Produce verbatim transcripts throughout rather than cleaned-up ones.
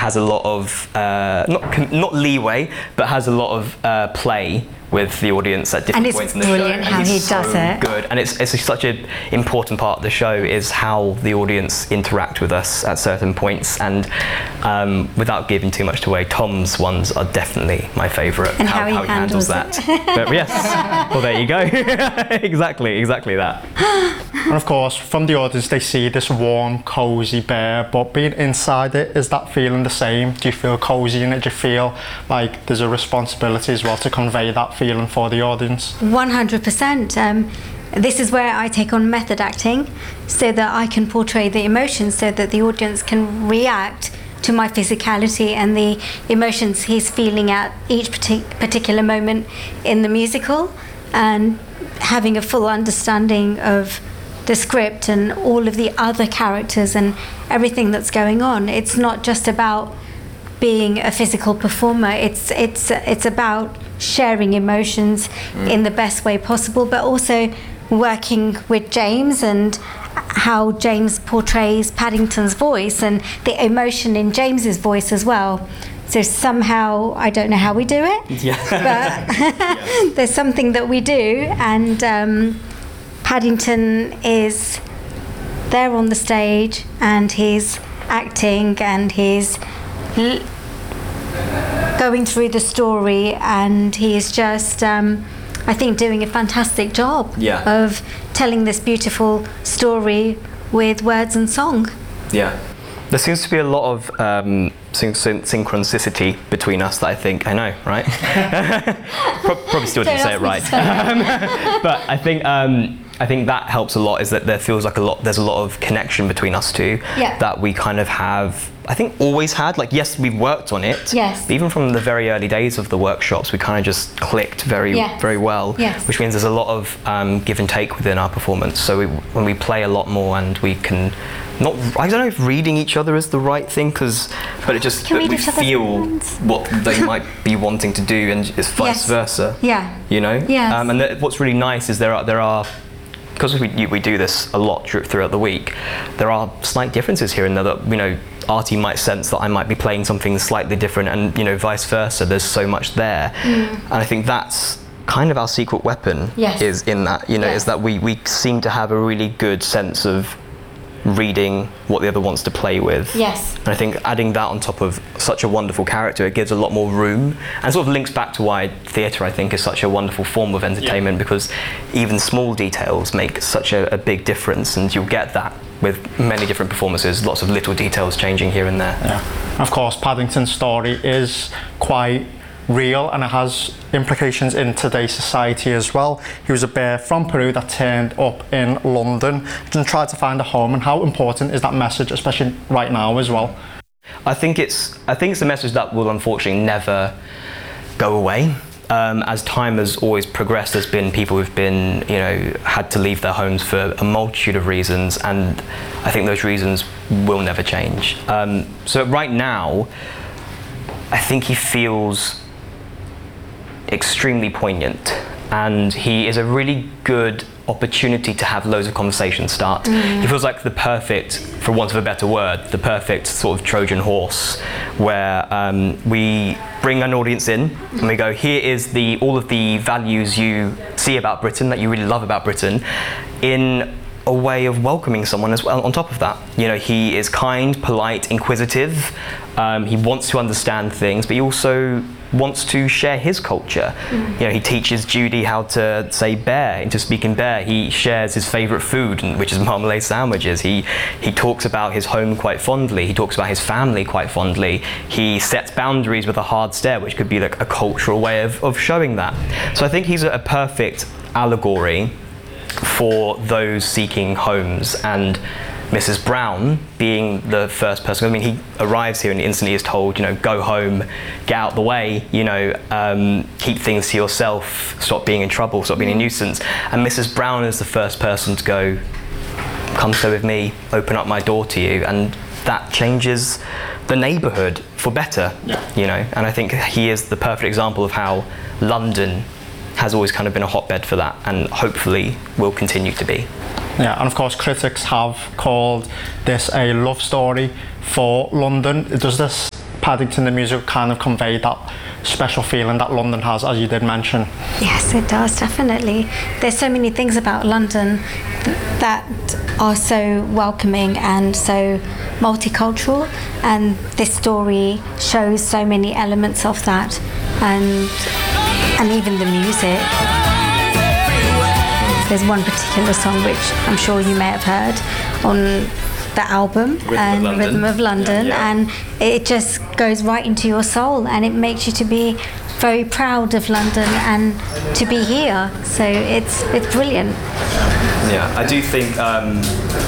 has a lot of uh, not not leeway, but has a lot of uh, play with the audience at different points in the show. And it's brilliant how he does it. Good, and it's it's such an important part of the show is how the audience interact with us at certain points. And um, without giving too much away, Tom's ones are definitely my favourite. And how, how he, how he handles, handles that. But yes, well there you go. exactly, exactly that. And of course, from the audience, they see this warm, cosy bear, but being inside it, is that feeling the same? Do you feel cosy in it? Do you feel like there's a responsibility as well to convey that feeling for the audience? one hundred percent. Um, this is where I take on method acting so that I can portray the emotions so that the audience can react to my physicality and the emotions he's feeling at each partic- particular moment in the musical, and having a full understanding of the script and all of the other characters and everything that's going on. It's not just about being a physical performer, it's it's it's about sharing emotions mm. in the best way possible, but also working with James and how James portrays Paddington's voice and the emotion in James's voice as well. So somehow, I don't know how we do it, yeah. but yeah. there's something that we do, and um, Paddington is there on the stage and he's acting and he's l- going through the story, and he's just um, I think doing a fantastic job yeah. of telling this beautiful story with words and song. Yeah. There seems to be a lot of um, syn- syn- synchronicity between us that I think, I know, right? Pro- probably still didn't say it right. um, but I think um, I think that helps a lot, is that there feels like a lot, there's a lot of connection between us two yeah. that we kind of have, I think always had. Like, yes, we've worked on it. Yes. But even from the very early days of the workshops, we kind of just clicked very, yes. very well. Yes. Which means there's a lot of um, give and take within our performance. So we, when we play a lot more and we can not, I don't know if reading each other is the right thing, because, but it just, that we feel what they might be wanting to do, and it's vice yes. versa. Yeah. You know? Yes. Um, and th- what's really nice is there are, there are, because we, we do this a lot throughout the week, there are slight differences here and there that, you know, Artie might sense that I might be playing something slightly different, and, you know, vice versa. There's so much there. Mm. And I think that's kind of our secret weapon, yes. is in that, you know, yes. is that we, we seem to have a really good sense of reading what the other wants to play with. Yes. And I think adding that on top of such a wonderful character, it gives a lot more room, and sort of links back to why theatre, I think, is such a wonderful form of entertainment, yeah. because even small details make such a, a big difference, and you'll get that with many different performances, lots of little details changing here and there. Yeah. Of course, Paddington's story is quite real, and it has implications in today's society as well. He was a bear from Peru that turned up in London and tried to find a home, and how important is that message, especially right now as well? I think it's I think it's a message that will unfortunately never go away. Um, as time has always progressed, there's been people who've been, you know, had to leave their homes for a multitude of reasons, and I think those reasons will never change. Um, so right now, I think he feels extremely poignant, and he is a really good opportunity to have loads of conversations start. Mm. He feels like the perfect, for want of a better word, the perfect sort of Trojan horse, where um, we bring an audience in and we go, here is the all of the values you see about Britain, that you really love about Britain, in a way of welcoming someone as well on top of that. You know, he is kind, polite, inquisitive, um, he wants to understand things, but he also wants to share his culture. Mm. You know, he teaches Judy how to say bear, to speak in bear. He shares his favourite food, which is marmalade sandwiches. He he talks about his home quite fondly. He talks about his family quite fondly. He sets boundaries with a hard stare, which could be like a cultural way of, of showing that. So I think he's a, a perfect allegory for those seeking homes, and Missus Brown being the first person. I mean, he arrives here and instantly is told, you know, go home, get out the way, you know, um, keep things to yourself, stop being in trouble, stop being a nuisance. And Missus Brown is the first person to go, come stay with me, open up my door to you, and that changes the neighbourhood for better, yeah. you know. And I think he is the perfect example of how London has always kind of been a hotbed for that, and hopefully will continue to be. Yeah, and of course critics have called this a love story for London. Does this Paddington the musical kind of conveyed that special feeling that London has, as you did mention. Yes, it does, definitely. There's so many things about London th- that are so welcoming and so multicultural, and this story shows so many elements of that, and and even the music. There's one particular song which I'm sure you may have heard on the album, Rhythm and of London. Rhythm of London, Yeah, yeah. and it just goes right into your soul, and it makes you to be very proud of London and to be here. So it's it's brilliant. Yeah, I do think. Um,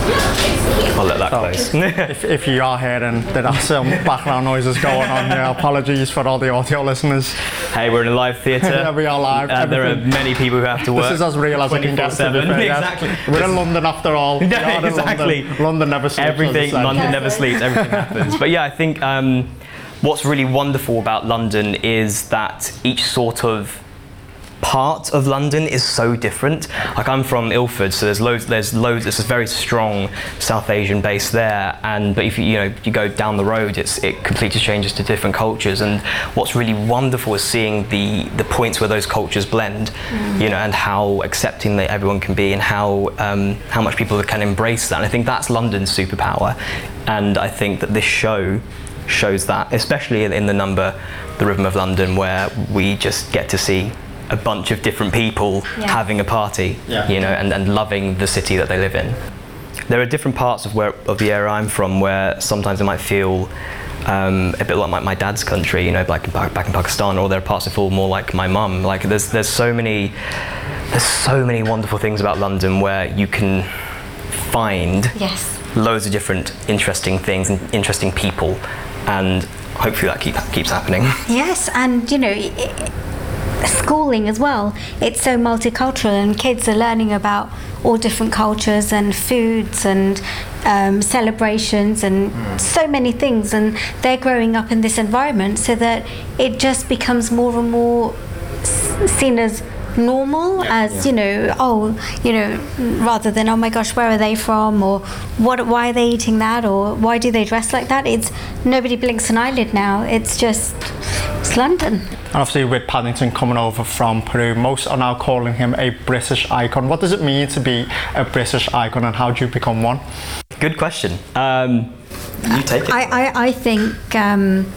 I'll let that close. if, if you are hearing that there's some background noises going on, yeah, apologies for all the audio listeners. Hey, we're in a live theatre. Yeah, we are live. Uh, there are Everything- many people who have to work. This is as real as it can get. To be fair, yeah. Exactly. We're in London after all. No, We are in exactly. London. London never sleeps. Everything, as I said. London never sleeps, everything happens. But yeah, I think um, what's really wonderful about London is that each sort of part of London is so different. Like, I'm from Ilford, so there's loads, there's loads, it's a very strong South Asian base there, and but if you, you know, you go down the road, it's, it completely changes to different cultures, and what's really wonderful is seeing the, the points where those cultures blend, mm. you know, and how accepting that everyone can be, and how, um, how much people can embrace that, and I think that's London's superpower, and I think that this show shows that, especially in, in the number, The Rhythm of London, where we just get to see a bunch of different people yeah. having a party, yeah. you know, and, and loving the city that they live in. There are different parts of where of the area I'm from where sometimes it might feel um, a bit like my, my dad's country, you know, like back, back in Pakistan, or there are parts that feel more like my mum. Like there's there's so many there's so many wonderful things about London where you can find Yes. loads of different interesting things and interesting people, and hopefully that keep, keeps happening. Yes, and you know, it, schooling as well, it's so multicultural, and kids are learning about all different cultures and foods and um, celebrations and mm. so many things, and they're growing up in this environment so that it just becomes more and more s- seen as normal, yeah, as yeah. you know, oh, you know, rather than oh my gosh, where are they from, or what, why are they eating that, or why do they dress like that. It's nobody blinks an eyelid now. It's just it's London. And obviously with Paddington coming over from Peru, most are now calling him a British icon. What does it mean to be a British icon, and how do you become one? Good question. Um, you take it. I, I, I think um,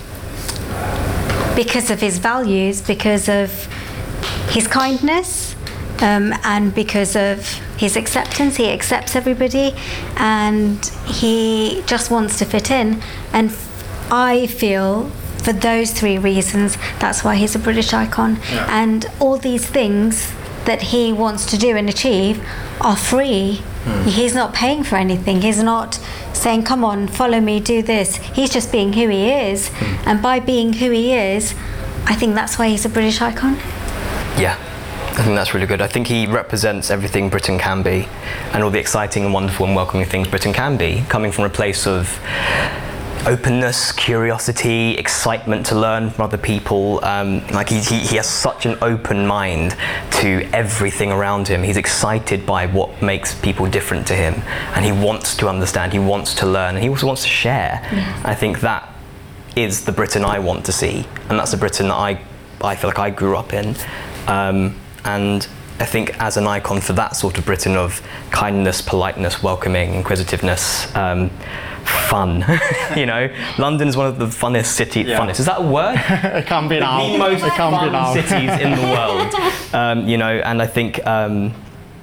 because of his values, because of his kindness, um, and because of his acceptance, he accepts everybody, and he just wants to fit in. And I feel for those three reasons, that's why he's a British icon. Yeah. And all these things that he wants to do and achieve are free. Mm. He's not paying for anything. He's not saying, come on, follow me, do this. He's just being who he is. Mm. And by being who he is, I think that's why he's a British icon. Yeah, I think that's really good. I think he represents everything Britain can be, and all the exciting and wonderful and welcoming things Britain can be, coming from a place of openness, curiosity, excitement to learn from other people. Um, like he, he, he has such an open mind to everything around him. He's excited by what makes people different to him, and he wants to understand, he wants to learn, and he also wants to share. Yes. I think that is the Britain I want to see, and that's the Britain that I, I feel like I grew up in. Um, and I think as an icon for that sort of Britain of kindness, politeness, welcoming, inquisitiveness, um, fun, you know, London is one of the funnest cities. Yeah. Funnest, is that a word? It can be now. The most it can fun be now. cities in the world, um, you know, and I think um,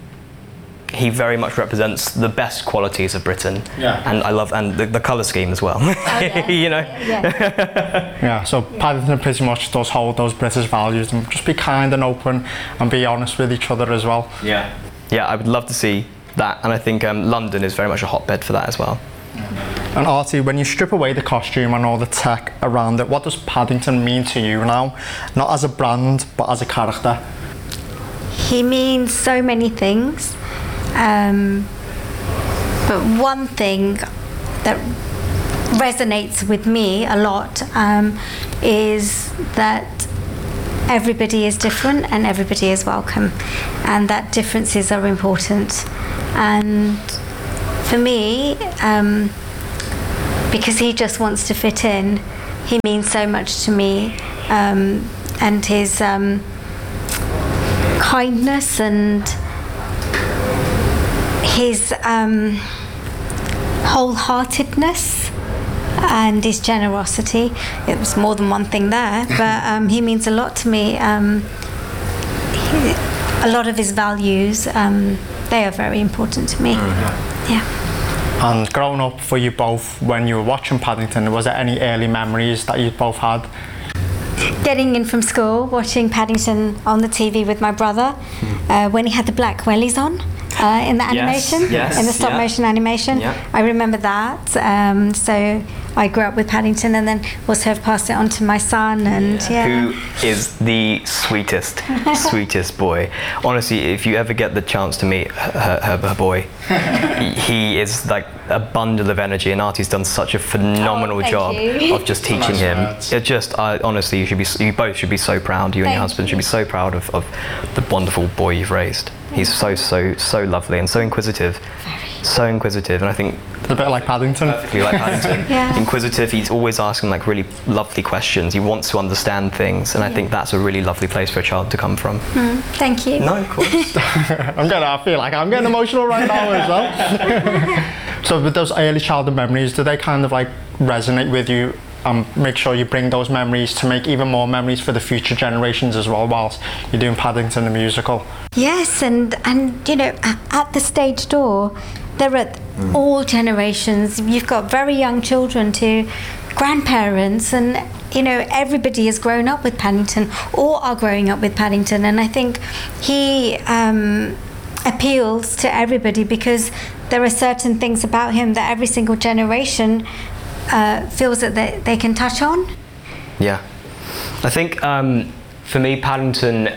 he very much represents the best qualities of Britain. Yeah. And I love, and the, the colour scheme as well. Oh, yeah. You know. Yeah. Yeah. So Paddington pretty much does hold those British values, and just be kind and open and be honest with each other as well. Yeah. Yeah, I would love to see that, and I think um, London is very much a hotbed for that as well. And Artie, when you strip away the costume and all the tech around it, what does Paddington mean to you now? Not as a brand, but as a character. He means so many things. Um, but one thing that resonates with me a lot um, is that everybody is different and everybody is welcome, and that differences are important. And for me, um, because he just wants to fit in, he means so much to me, um, and his um, kindness and his um, wholeheartedness and his generosity. It was more than one thing there, but um, he means a lot to me. Um, he, a lot of his values, um, they are very important to me. Mm-hmm. Yeah. And growing up for you both, when you were watching Paddington, was there any early memories that you both had? Getting in from school, watching Paddington on the T V with my brother, uh, when he had the black wellies on. Uh, in the animation, yes, yes, in the stop yeah. motion animation, yeah. I remember that. Um, so I grew up with Paddington, and then also have passed it on to my son. And yeah, yeah. Who is the sweetest, sweetest boy? Honestly, if you ever get the chance to meet her, her, her boy, he is like a bundle of energy, and Artie's done such a phenomenal oh, job you. of just teaching Nice him. words. It just, I, honestly, you should be, you both should be so proud. You and Thank your husband you. should be so proud of, of the wonderful boy you've raised. He's so, so, so lovely and so inquisitive. Very. So inquisitive, and I think A bit like Paddington. perfectly like Paddington. Yeah. Inquisitive, he's always asking like really lovely questions. He wants to understand things, and I think that's a really lovely place for a child to come from. Mm, thank you. No, of course. I'm getting, I feel like I'm getting emotional right now as well. So with those early childhood memories, do they kind of like resonate with you and make sure you bring those memories to make even more memories for the future generations as well whilst you're doing Paddington the musical? Yes, and and you know, at, at the stage door, there are mm. all generations. You've got very young children to grandparents, and you know, everybody has grown up with Paddington or are growing up with Paddington, and I think he um, appeals to everybody because there are certain things about him that every single generation uh, feels that they, they can touch on. Yeah, I think um, for me, Paddington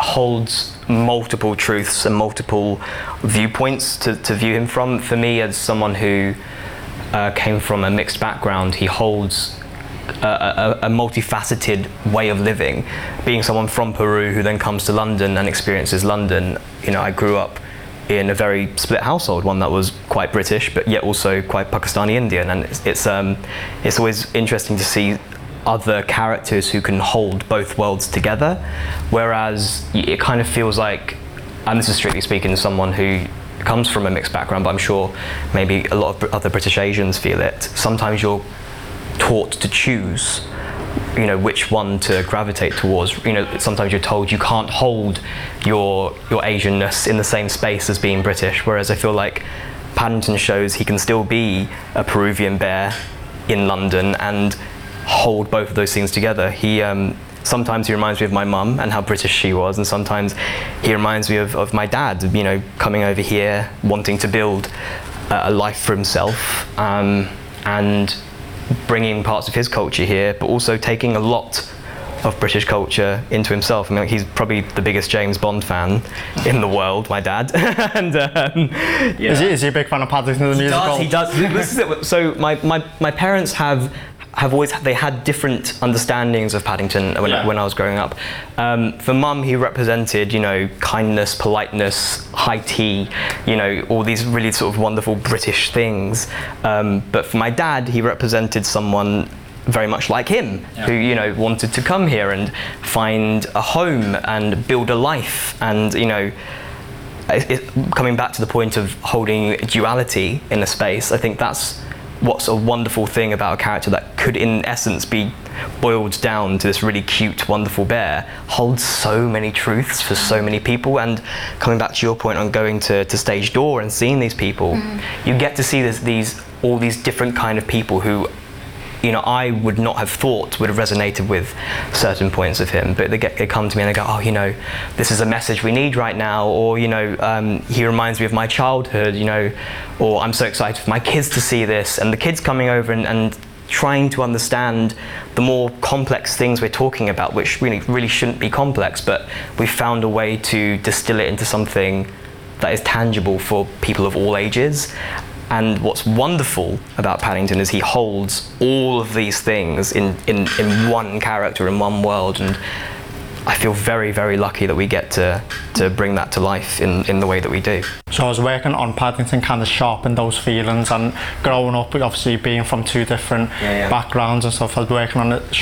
holds multiple truths and multiple viewpoints to, to view him from. For me, as someone who uh, came from a mixed background, he holds a, a, a multifaceted way of living. Being someone from Peru who then comes to London and experiences London, you know, I grew up in a very split household, one that was quite British but yet also quite Pakistani Indian, and it's it's, um, it's always interesting to see other characters who can hold both worlds together, whereas it kind of feels like, and this is strictly speaking someone who comes from a mixed background, but I'm sure maybe a lot of other British Asians feel it, sometimes you're taught to choose, you know, which one to gravitate towards. You know, sometimes you're told you can't hold your your Asianness in the same space as being British, whereas I feel like Paddington shows he can still be a Peruvian bear in London and hold both of those things together. He um, sometimes he reminds me of my mum and how British she was, and sometimes he reminds me of, of my dad, you know, coming over here wanting to build a, a life for himself, um, and bringing parts of his culture here, but also taking a lot of British culture into himself. I mean, like, he's probably the biggest James Bond fan in the world, my dad. and um, yeah. Is he, is he a big fan of Paddington the He musical? does, he does. This is it. So my, my, my parents have have always, they had different understandings of Paddington when, Yeah. when I was growing up. Um, for Mum, he represented, you know, kindness, politeness, high tea, you know, all these really sort of wonderful British things. Um, but for my dad, he represented someone very much like him, Yeah. who, you know, wanted to come here and find a home and build a life, and, you know, it, it, coming back to the point of holding duality in a space, I think that's what's a wonderful thing about a character that could in essence be boiled down to this really cute, wonderful bear, holds so many truths for so many people. And coming back to your point on going to, to stage door and seeing these people, mm. you get to see this, these all these different kind of people who, you know, I would not have thought would have resonated with certain points of him, but they, get, they come to me and they go, oh, you know, this is a message we need right now, or, you know, um, he reminds me of my childhood, you know, or I'm so excited for my kids to see this, and the kids coming over and, and trying to understand the more complex things we're talking about, which really, really shouldn't be complex, but we've found a way to distill it into something that is tangible for people of all ages. And what's wonderful about Paddington is he holds all of these things in, in, in one character, in one world. And I feel very, very lucky that we get to to bring that to life in, in the way that we do. So I was working on Paddington kind of sharpened those feelings, and growing up, obviously being from two different Yeah, yeah. backgrounds and stuff, I was working on it